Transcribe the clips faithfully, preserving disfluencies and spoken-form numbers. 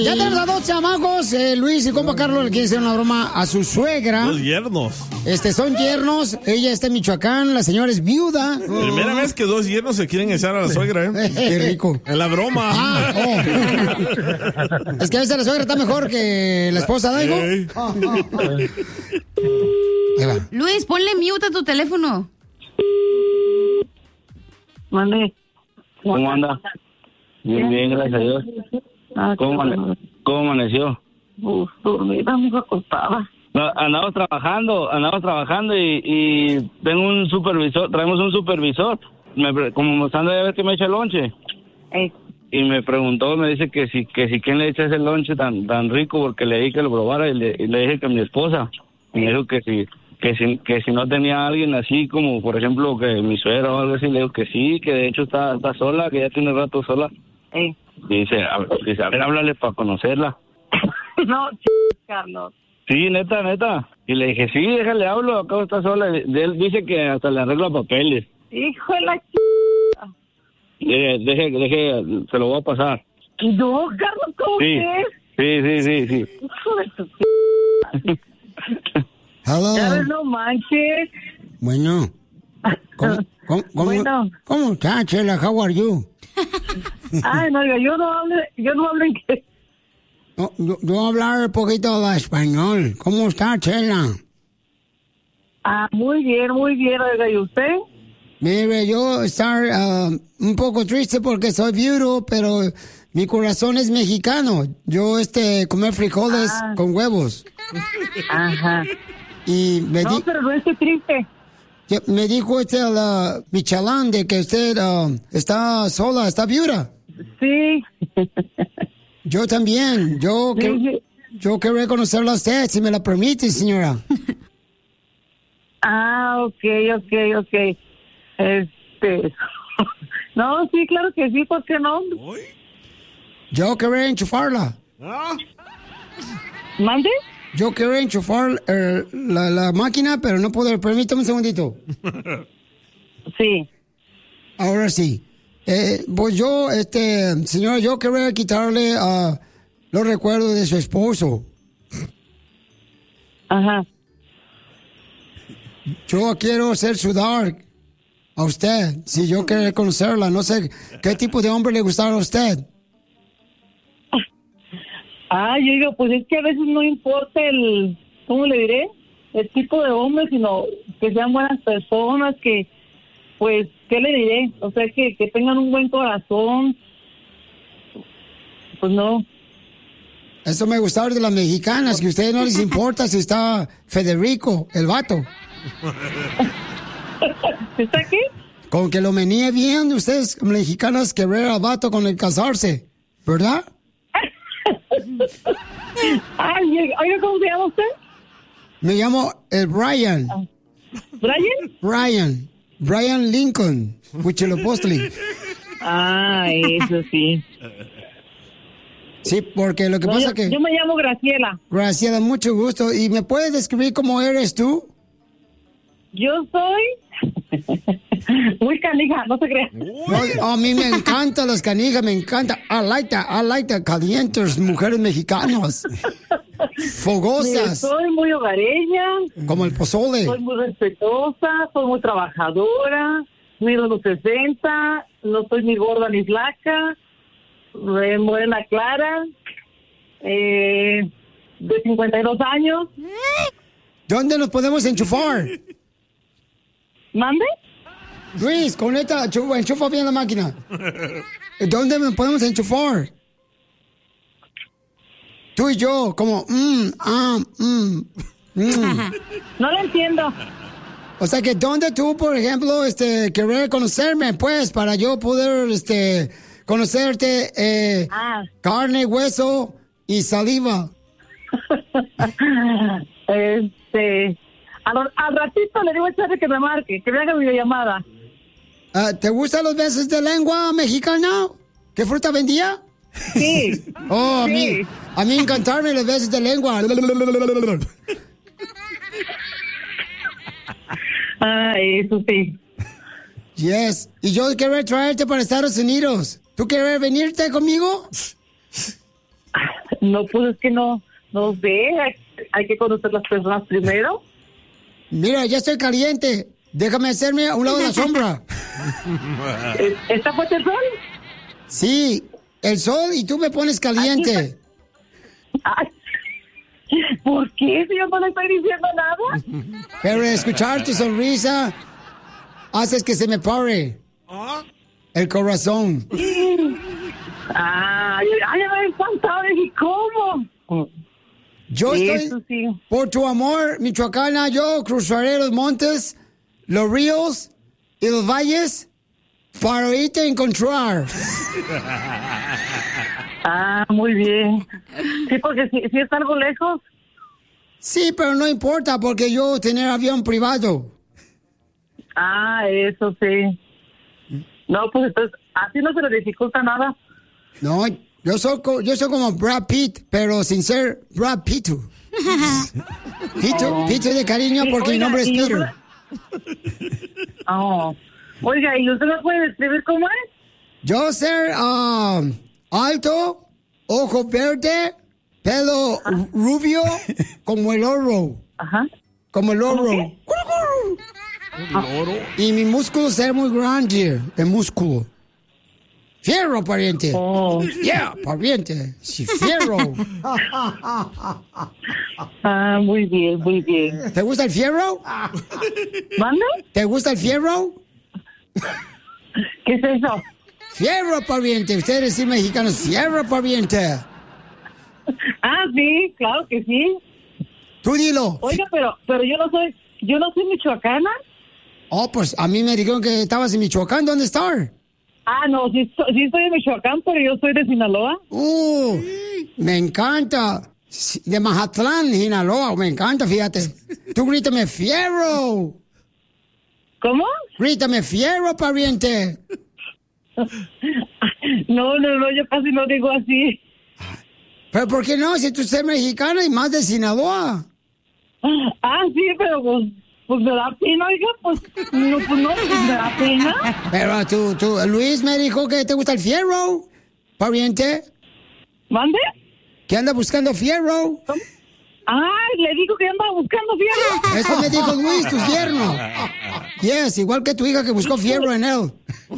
Ya tenemos a dos chamacos. Eh, Luis y compa Carlos le quieren hacer una broma a su suegra. Dos yernos. Este, son yernos. Ella está en Michoacán. La señora es viuda. Primera vez que dos yernos se quieren echar a la suegra, ¿eh? Qué rico. En la broma. Ah, oh. Es que a veces la suegra está mejor que la esposa, ¿daigo? Hey. Oh, oh, oh. Ahí va. Luis, ponle mute a tu teléfono. Mande. ¿Cómo anda? Bien, bien, gracias a Dios. Ah, ¿Cómo, amane- ¿Cómo amaneció? Uf, dormida, muy acostada. No, andamos trabajando, andamos trabajando y, y tengo un supervisor, traemos un supervisor. Me, pre- como están de ver que me echa el lonche. Eh, Y me preguntó, me dice que si que si quién le echa ese lonche tan tan rico porque le dije que lo probara y le, y le dije que mi esposa. Y me dijo que si que si que si no tenía alguien así como por ejemplo que mi suegra o algo así, le digo que sí, que de hecho está está sola, que ya tiene rato sola. eh. Y dice, a ver, dice, a ver, háblale para conocerla. No, ch- Carlos. Sí, neta, neta. Y le dije, sí, déjale, hablo, acá está sola. De él dice que hasta le arregla papeles. Hijo de la ch... Deje, deje, deje, se lo voy a pasar. No, Carlos, ¿cómo Sí, que es? sí, sí, sí, sí. Hijo de tu ch... Hello. Carlos, no manches. Bueno. ¿Cómo, cómo, cómo, Bueno. ¿Cómo está, Chela? How are you? Ay, no, yo no hablo, yo no hablo inglés. No, yo, yo hablar un poquito de español. ¿Cómo está, Chela? Ah, muy bien, muy bien, oiga, ¿y usted? Mire, yo estar ah, un poco triste porque soy viudo, pero mi corazón es mexicano. Yo, este, comer frijoles Ah. con huevos. Ajá. Y me, No, di- pero no estoy triste. que- me dijo este, la Michalán, de que usted ah, está sola, está viuda. Sí. Yo también. Yo, Sí, que, sí. yo querré conocerla a usted, si me la permite, señora. Ah, ok, ok, ok. Este... No, sí, claro que sí, ¿por qué no? Yo querré enchufarla. ¿Ah? ¿Mande? Yo querré enchufar eh, la, la máquina, pero no puedo. Permítame un segundito. Sí. Ahora sí. Eh, pues yo, este, señora, yo querré quitarle ah, los recuerdos de su esposo. Ajá. Yo quiero hacer sudar a usted. Si yo quiero conocerla, no sé qué tipo de hombre le gustaba a usted. Ah, yo digo, pues es que a veces no importa el, ¿cómo le diré? El tipo de hombre, sino que sean buenas personas, que, pues, ¿qué le diré? O sea, que, que tengan un buen corazón. Pues no. Eso me gustaba de las mexicanas, que a ustedes no les importa si está Federico, el vato. ¿Está aquí? Con que lo menee bien, ustedes mexicanas querer al vato con el casarse, ¿verdad? Ay, oiga, ¿cómo se llama usted? Me llamo el Brian. ¿Brian? Brian. Brian Lincoln. Huitzilopochtli. Ah, eso sí. Sí, porque lo que No, pasa yo, que... yo me llamo Graciela. Graciela, mucho gusto. ¿Y me puedes describir cómo eres tú? Yo soy muy canija, no se crea. No, a mí me encantan las canijas, me encanta. I like that, I like that, calientes, mujeres mexicanas. Mire, Fogosas, soy muy hogareña, como el pozole. soy muy respetuosa, soy muy trabajadora, mido los sesenta, no soy ni gorda ni flaca, eh, morena clara, eh, de cincuenta y dos años. ¿Dónde nos podemos enchufar? ¿Mande? Luis, conecta, enchufa, enchufa bien la máquina. ¿Dónde nos podemos enchufar? Tú y yo, como, mmm, ah, mmm, mmm. No lo entiendo. O sea que, ¿dónde tú, por ejemplo, este, querer conocerme, pues, para yo poder, este, conocerte, eh, Ah. carne, hueso y saliva? Este, al, al ratito le digo a Charlie que me marque, que me haga videollamada. Ah, ¿te gustan los besos de lengua mexicana? ¿Qué fruta vendía? Sí. Oh, a Sí. mí, a mí encantarme los besos de lengua. Ah, eso sí. Yes. Y yo quiero traerte para Estados Unidos. ¿Tú quieres venirte conmigo? No, pues es que no, no sé, hay, hay que conocer las personas primero. Mira, ya estoy caliente. Déjame hacerme a un lado de la sombra. ¿Está fuerte el sol? Sí, el sol y tú me pones caliente. Ay, ¿por qué, si yo no le estoy diciendo nada? Pero escuchar tu sonrisa haces que se me pare el corazón. Ay, ay, me he espantado. ¿Y cómo? Yo estoy, Eso sí. por tu amor, Michoacana, yo cruzaré los montes, los ríos y los valles para irte a encontrar. Ah, muy bien. Sí, porque si, si es algo lejos. Sí, pero no importa porque yo tener avión privado. Ah, eso sí. No, pues entonces, así no se le dificulta nada. No, yo soy, co- yo soy como Brad Pitt, pero sin ser Brad Pitt. Pito, Pito de cariño porque mi Oiga, nombre es y Peter. usted- Oh. Oiga, ¿y usted me puede describir cómo es? Yo ser um, alto, ojo verde, pelo ru- rubio, como el oro. Ajá. Como el oro. Loro. Y mi músculo ser muy grande, el músculo. Fierro, pariente. Oh. Yeah, pariente. Sí, fierro. Ah, muy bien, muy bien. ¿Te gusta el fierro? ¿Manda? ¿Te gusta el fierro? ¿Qué es eso? Fierro, pariente. Ustedes decir mexicanos, fierro, pariente. Ah, sí, claro que sí. Tú dilo. Oiga, pero, pero yo no soy, yo no soy michoacana. Oh, pues a mí me dijeron que estabas en Michoacán. ¿Dónde estás? Ah, no, sí, so- sí estoy de Michoacán, pero yo soy de Sinaloa. Uh, me encanta. Sí, de Mazatlán, Sinaloa, me encanta, fíjate. Tú grítame fierro. ¿Cómo? Grítame fierro, pariente. No, no, no, yo casi no digo así. Pero ¿por qué no? Si tú eres mexicana y más de Sinaloa. Ah, sí, pero pues, pues me da pena, oiga, pues, no, pues no, pues me da pena. Pero tú, tú, Luis me dijo que te gusta el fierro, pariente. ¿Mande? Que anda buscando fierro. Ay, le digo que andaba buscando fierro. Eso me dijo Luis, tu yerno. Yes, igual que tu hija que buscó fierro en él.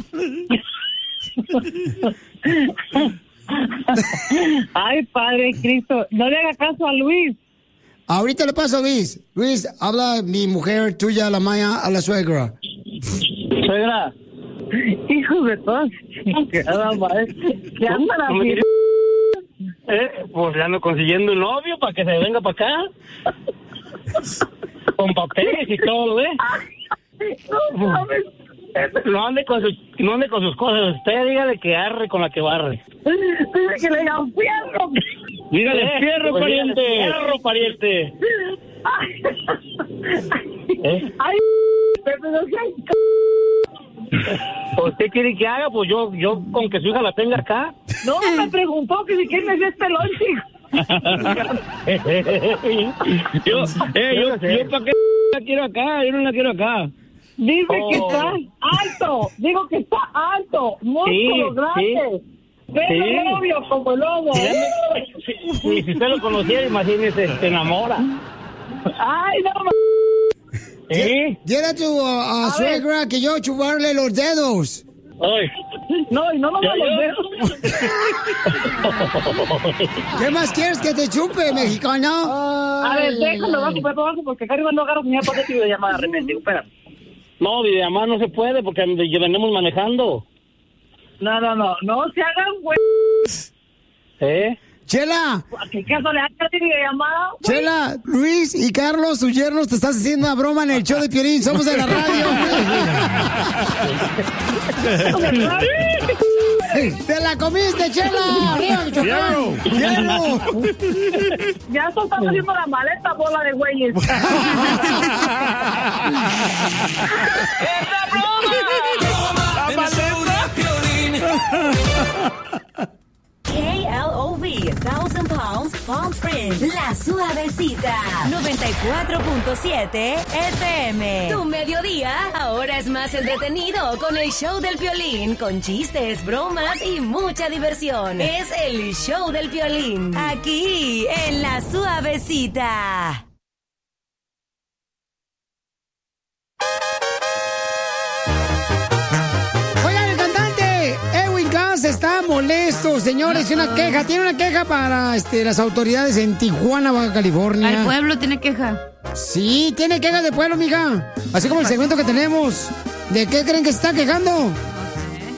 Ay, Padre Cristo, no le haga caso a Luis. Ahorita le paso a Luis. Luis, habla mi mujer tuya, la Maya, a la suegra. Suegra. Hijos de todas. ¿Qué andan haciendo? Eh, pues le ando consiguiendo un novio para que se venga para acá. Con papeles y todo, ¿eh? No mames. No ande con sus, no ande con sus cosas. Usted dígale que arre con la que barre. Dice que le digan fierro. Dígale fierro, pues pariente. Fierro, pariente. ¿Eh? Ay, pero no seas ¿Usted quiere que haga? Pues yo, yo con que su hija la tenga acá. No, me preguntó que si quién me dio este lonche. yo, eh, yo, yo para qué la quiero acá, yo no la quiero acá. Dice Oh. que está alto, digo que está alto, músculo Sí, grande, pelo Sí. rubio como el lobo. Y si usted lo conociera, imagínese, se enamora. Ay, no, ma- ¿Sí? Dile a tu uh, a suegra que yo chuparle los dedos. Ay. no, y no lo Ya, los ya. dedos. ¿Qué más quieres que te chupe, mexicana? A ver, déjalo, va a comprar todo porque acá arriba no agarro señal para que llamada de repente. Espera. No, videollamada no se puede porque ya venimos manejando. No, no, no, no se hagan, güey. ¿Eh? Chela, ¿A qué caso le hagas videollamada? güey? Chela, Luis y Carlos, tus yernos, te estás haciendo una broma en el show de Piolín. Somos de la radio. ¡Te la comiste, Chela! ¡Arriba, Michoacán! ¡Fierro! Ya esto estamos haciendo la maleta, bola de güeyes. ¡La maleta! K L O V Movie, Thousand Pounds, Palm Springs, La Suavecita, noventa y cuatro punto siete F M. Tu mediodía ahora es más entretenido con el show del Piolín, con chistes, bromas y mucha diversión. Es el show del Piolín, aquí en La Suavecita. Está molesto, señores, y una queja, tiene una queja para este, las autoridades en Tijuana, Baja California. ¿El pueblo tiene queja? Sí, tiene quejas de pueblo, mija. Así como el segmento que tenemos. ¿De qué creen que se está quejando?